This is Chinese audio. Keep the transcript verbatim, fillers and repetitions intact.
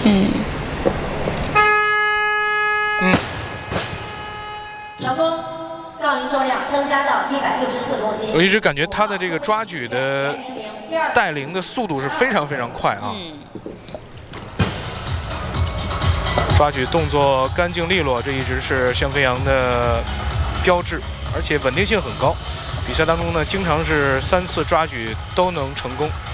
嗯。 嗯。 成功，杠铃重量增加到一百六十四公斤。 我一直感觉他的这个抓举的带领的速度是非常非常快啊。 嗯。 抓举动作干净利落，这一直是香飞扬的标志，而且稳定性很高。比赛当中呢，经常是三次抓举都能成功。